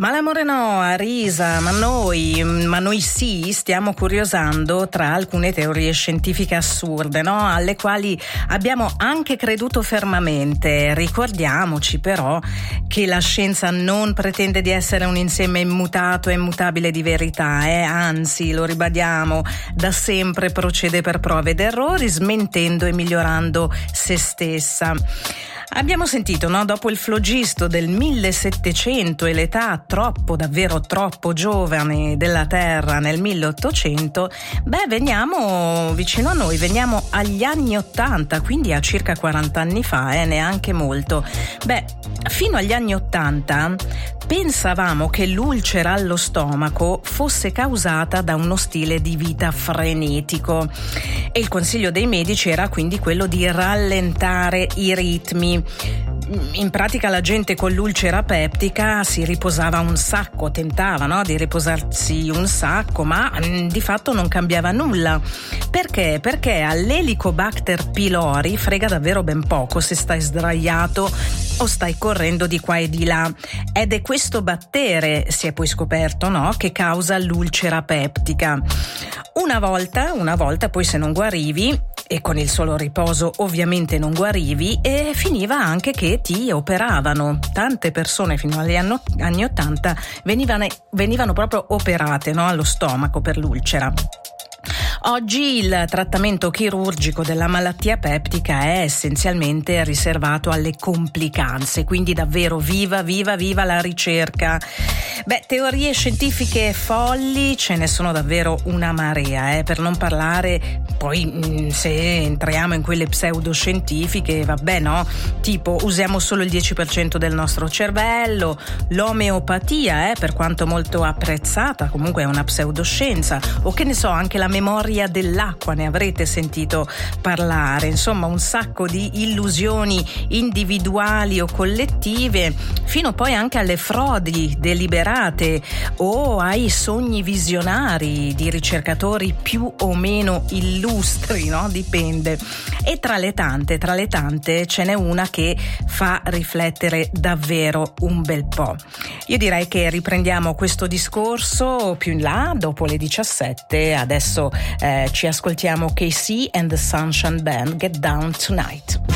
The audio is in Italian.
Ma l'amore no, Arisa, ma noi sì, stiamo curiosando tra alcune teorie scientifiche assurde, no? Alle quali abbiamo anche creduto fermamente. Ricordiamoci però che la scienza non pretende di essere un insieme immutato e immutabile di verità, anzi, lo ribadiamo, da sempre procede per prove ed errori, smentendo e migliorando se stessa. Abbiamo sentito, no? Dopo il flogisto del 1700 e l'età davvero troppo giovane della Terra nel 1800, veniamo vicino a noi, veniamo agli anni 80, quindi a circa 40 anni fa, neanche molto. Fino agli anni 80 pensavamo che l'ulcera allo stomaco fosse causata da uno stile di vita frenetico e il consiglio dei medici era quindi quello di rallentare i ritmi. In pratica la gente con l'ulcera peptica si riposava un sacco, tentava, no, di riposarsi un sacco, ma di fatto non cambiava nulla. Perché? Perché all'Helicobacter pylori frega davvero ben poco se stai sdraiato o stai correndo di qua e di là. Ed è questo battere, si è poi scoperto, no, che causa l'ulcera peptica. Una volta poi se non guarivi, e con il solo riposo ovviamente non guarivi, e finiva anche che ti operavano. Tante persone fino agli anni 80 venivano proprio operate, no, allo stomaco per l'ulcera. Oggi il trattamento chirurgico della malattia peptica è essenzialmente riservato alle complicanze, quindi davvero viva la ricerca. Teorie scientifiche folli ce ne sono davvero una marea, per non parlare poi se entriamo in quelle pseudoscientifiche, no? Tipo usiamo solo il 10% del nostro cervello, l'omeopatia, per quanto molto apprezzata, comunque è una pseudoscienza, o che ne so, anche la memoria dell'acqua, ne avrete sentito parlare. Insomma, un sacco di illusioni individuali o collettive, fino poi anche alle frodi deliberate o ai sogni visionari di ricercatori più o meno illustri, no? Dipende. E tra le tante ce n'è una che fa riflettere davvero un bel po'. Io direi che riprendiamo questo discorso più in là, dopo le 17. Adesso ci ascoltiamo KC and the Sunshine Band, Get Down Tonight.